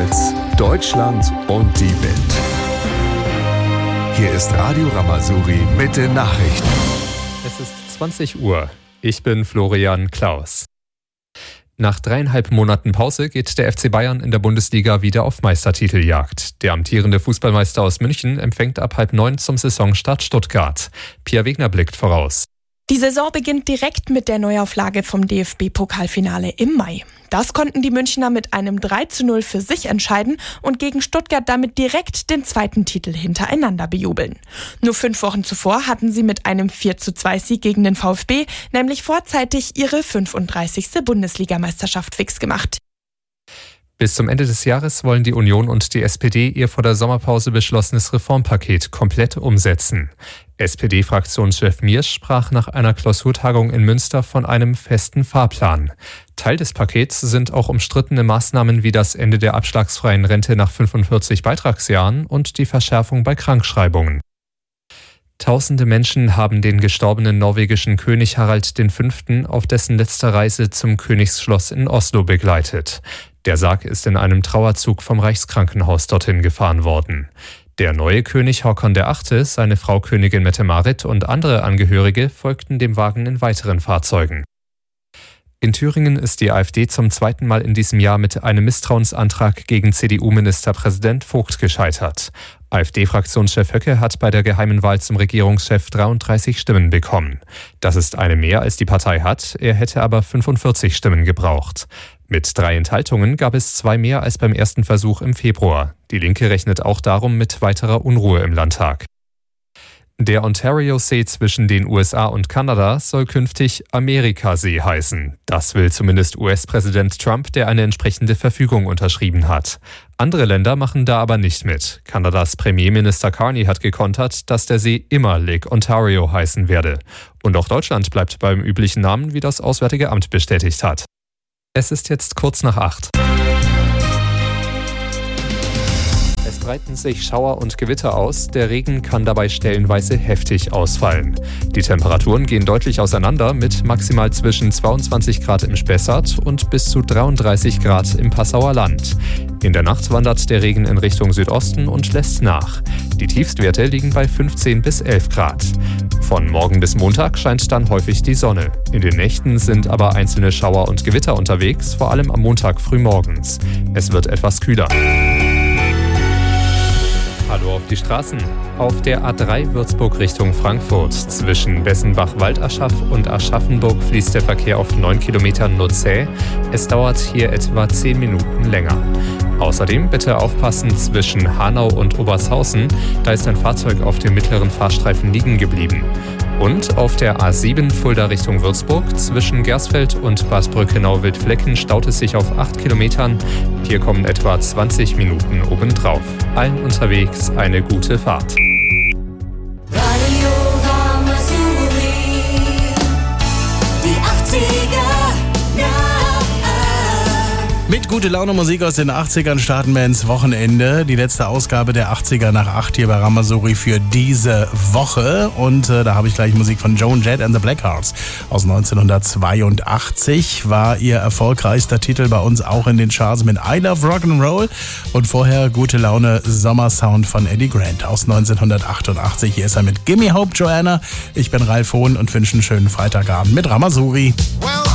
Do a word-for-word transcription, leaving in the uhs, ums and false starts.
Rheinland-Pfalz, Deutschland und die Welt. Hier ist Radio Rama-Suri mit den Nachrichten. Es ist zwanzig Uhr. Ich bin Florian Klaus. Nach dreieinhalb Monaten Pause geht der F C Bayern in der Bundesliga wieder auf Meistertiteljagd. Der amtierende Fußballmeister aus München empfängt ab halb neun zum Saisonstart Stuttgart. Pia Wegner blickt voraus. Die Saison beginnt direkt mit der Neuauflage vom D F B-Pokalfinale im Mai. Das konnten die Münchner mit einem drei zu null für sich entscheiden und gegen Stuttgart damit direkt den zweiten Titel hintereinander bejubeln. Nur fünf Wochen zuvor hatten sie mit einem vier zu zwei Sieg gegen den VfB nämlich vorzeitig ihre fünfunddreißigste Bundesligameisterschaft fix gemacht. Bis zum Ende des Jahres wollen die Union und die S P D ihr vor der Sommerpause beschlossenes Reformpaket komplett umsetzen. S P D-Fraktionschef Miersch sprach nach einer Klausurtagung in Münster von einem festen Fahrplan. Teil des Pakets sind auch umstrittene Maßnahmen wie das Ende der abschlagsfreien Rente nach fünfundvierzig Beitragsjahren und die Verschärfung bei Krankschreibungen. Tausende Menschen haben den gestorbenen norwegischen König Harald der Fünfte auf dessen letzter Reise zum Königsschloss in Oslo begleitet. Der Sarg ist in einem Trauerzug vom Reichskrankenhaus dorthin gefahren worden. Der neue König Håkon der Achte, seine Frau Königin Mette-Marit und andere Angehörige folgten dem Wagen in weiteren Fahrzeugen. In Thüringen ist die AfD zum zweiten Mal in diesem Jahr mit einem Misstrauensantrag gegen C D U-Ministerpräsident Vogt gescheitert. AfD-Fraktionschef Höcke hat bei der geheimen Wahl zum Regierungschef dreiunddreißig Stimmen bekommen. Das ist eine mehr, als die Partei hat, er hätte aber fünfundvierzig Stimmen gebraucht. Mit drei Enthaltungen gab es zwei mehr als beim ersten Versuch im Februar. Die Linke rechnet auch darum mit weiterer Unruhe im Landtag. Der Ontario-See zwischen den U S A und Kanada soll künftig Amerikasee heißen. Das will zumindest U S-Präsident Trump, der eine entsprechende Verfügung unterschrieben hat. Andere Länder machen da aber nicht mit. Kanadas Premierminister Carney hat gekontert, dass der See immer Lake Ontario heißen werde. Und auch Deutschland bleibt beim üblichen Namen, wie das Auswärtige Amt bestätigt hat. Es ist jetzt kurz nach acht. Es breiten sich Schauer und Gewitter aus, der Regen kann dabei stellenweise heftig ausfallen. Die Temperaturen gehen deutlich auseinander mit maximal zwischen zweiundzwanzig Grad im Spessart und bis zu dreiunddreißig Grad im Passauer Land. In der Nacht wandert der Regen in Richtung Südosten und lässt nach. Die Tiefstwerte liegen bei fünfzehn bis elf Grad. Von morgen bis Montag scheint dann häufig die Sonne. In den Nächten sind aber einzelne Schauer und Gewitter unterwegs, vor allem am Montag frühmorgens. Es wird etwas kühler. Hallo auf die Straßen. Auf der A drei Würzburg Richtung Frankfurt zwischen Bessenbach-Waldaschaf und Aschaffenburg fließt der Verkehr auf neun Kilometern nur zäh. Es dauert hier etwa zehn Minuten länger. Außerdem bitte aufpassen zwischen Hanau und Obershausen. Da ist ein Fahrzeug auf dem mittleren Fahrstreifen liegen geblieben. Und auf der A sieben Fulda Richtung Würzburg zwischen Gersfeld und Bad Brückenau-Wildflecken staut es sich auf acht Kilometern. Hier kommen etwa zwanzig Minuten obendrauf. Allen unterwegs eine gute Fahrt. Radio Rama-Suri, die achtziger. Mit gute Laune Musik aus den achtzigern starten wir ins Wochenende. Die letzte Ausgabe der achtziger nach acht hier bei Rama-Suri für diese Woche. Und äh, da habe ich gleich Musik von Joan Jett and the Blackhearts aus neunzehnhundertzweiundachtzig. War ihr erfolgreichster Titel bei uns auch in den Charts mit I Love Rock'n'Roll. Und vorher gute Laune Sommersound von Eddie Grant aus neunzehnhundertachtundachtzig. Hier ist er mit Gimme Hope Joanna. Ich bin Ralf Hohn und wünsche einen schönen Freitagabend mit Rama-Suri.